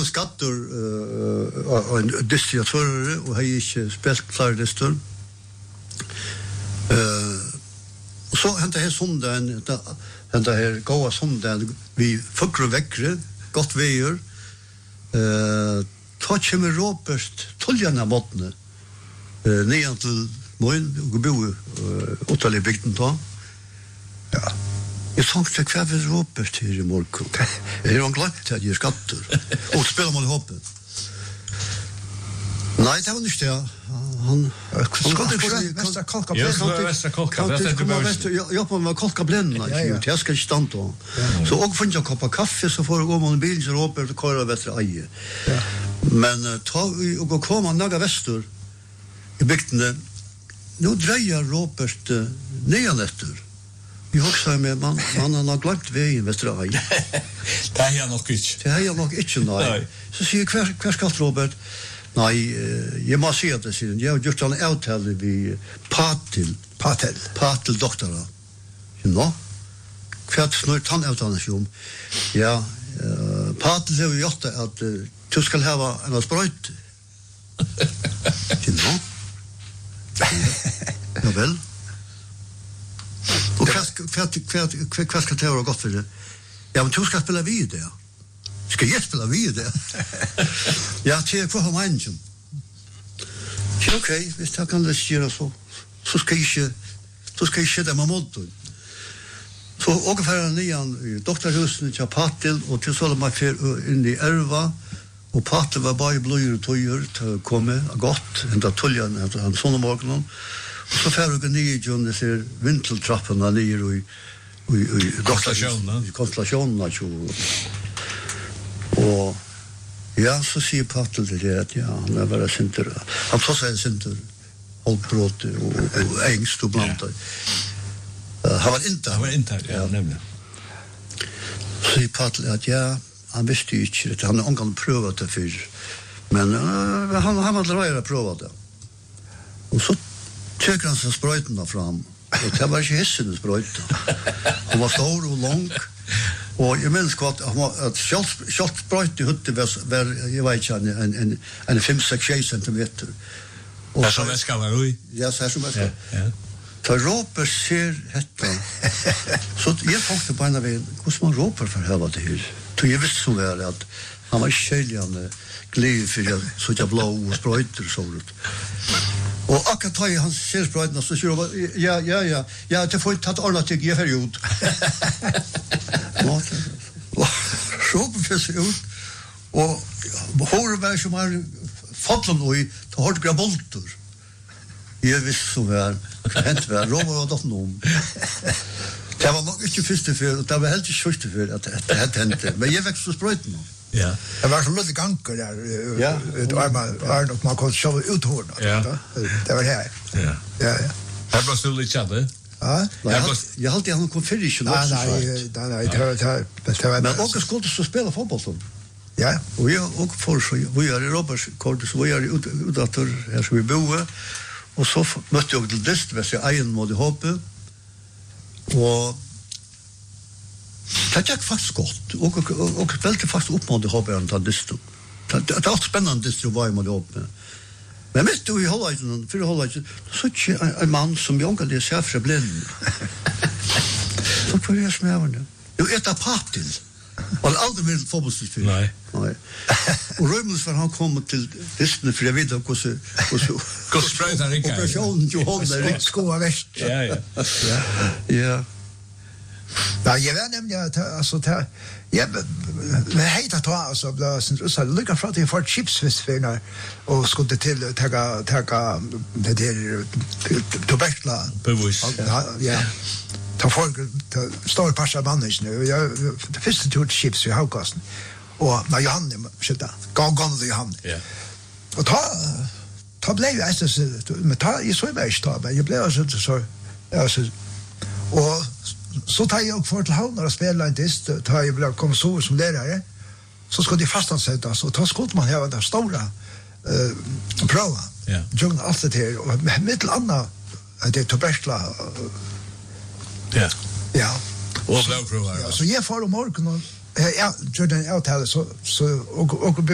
kommet skatter og en distributør, og jeg ikke spilt klare lister. Og så hentet her sondagen, hentet her gåa sondagen, vi fukker og vekkere, godt veier. Ta kommer Robert toljan av måtene, nedan til Moin, og bo uttalig bygden ta. Ja. Jeg tenkte hva vil Robert her i morgen? Jeg har glemt at jeg er skatter. Og spiller man i hoppet. Nei, det var ikke det. Han Västra Kolkablen. Västra Kolkablen. Jag på med Kolkablen. Jag ska inte stanna. Så och får jag kopp kaffe så får jag gå med en bil så Robert och köra Västra Eje. Men ta och komma några väster i bygden. Nu drejer Robert nedan efter. Vi också med man har glömt vägen Västra Eje. Det är jag nog inte. Det är jag nog inte nej. Så säger kvar ska Robert. Nej, jag måste säga det sen. Jag har gjort en avtal vid Patel doktorn. Ja. Kvart snart han avtalation. Ja, Patel har gjort att du ska ha en spröjt. Ja. Ja väl. Och kvart ska det vara gott för det. Ja, men du ska spela vidare. Ska jag spela vidare? Ja, till för honom. Okej, visst jag kan det göra så. Så ska jag köra med motorn. Så ungefär nian doktorhusen till Patel och till så man för in i Elva och Patel var bara blöjor och tojer till komma gott ända tuljan att han såna morgonen. Och så får jag ner John det ser vinteltrapporna ner i konstellationen och ja, så säger Patel det att ja, han är bara center. Han tar sig en center hållbrott och ängst och blant. Han var inte, ja, nämligen. Så säger Patel att ja, han visste ju inte det. Han har inte prövat det för. Men han var dröjare prövat det. Och så tycker han sig spröjterna fram. Och det var inte hissen spröjten. Hon var stor och lång. Och jag minns att kjalt spröjt i hutte var jag vet inte, en 5-6 centimeter. Och så väska var oj. Ja, så här som väska. Ja. Så Robert ser detta. Så jag tänkte på en av hur man ropar för hela det här. Så jag visste så väl att han var skäljande glid för så jag blå och spröjter så ut. Och akkurat tar han ser spröjterna så säger ja, det får inte ta ordna till jag period. Robert för sig ut och hör väl som har fått och ta hårt grabolter. Jag visste så väl hänt väl Robert var dock någon. Det var nog inte första för det var helt första för att det hände. Men jag växte spröjterna. Ja. Det var så lite gankar där. Ja. Det var nog man kunde sjå uthård. Ja. Det var här. Ja. Ja. Här var still each other. Ja. Jag hade han kom för sig också. Nej, det var men också skulle så spela fotboll så. Ja. Och jag och för så vi är i Robert Kortes så vi är utanför här så vi bor och så mötte jag till dist vad jag egen mode hoppe och det gick faktiskt gott och spelte faktiskt upp mot hoppe och ta dist. Det var spännande dist var mot hoppe. Men mitt i Holland för Holland så en man som jag kan det se för blind. Så får jag smärta nu. Jo ett Patel. Och aldrig vill fotbollsspel. Nej. Och Römels för han kommer till Disney för jag vet också spröjtar inte. Operation Johan där skoa väst. Ja. Ja, jag vet nämligen att alltså det ja, men heter ta alltså blåsen så lycka för att det för chipsfestival och skulle till ta det där tobakla. Bevis. Ja. Ta folk står passa bandage nu. Jag det första tur chips i Haugasen. Och när Johan skjuta. Gång Johan. Ja. Och ta blev jag så med ta i så väl stå men jag blev så och så tar jag för till Havn och spelar inte tar jag blev kom så som lärare så ska de fastansättas och ta skott man här där stora prova. Ja. Jung allt det här och mittel andra det tobakla. Ja. Ja. Och blåprovar. Så jag får morgon och ja, Jordan avtal så och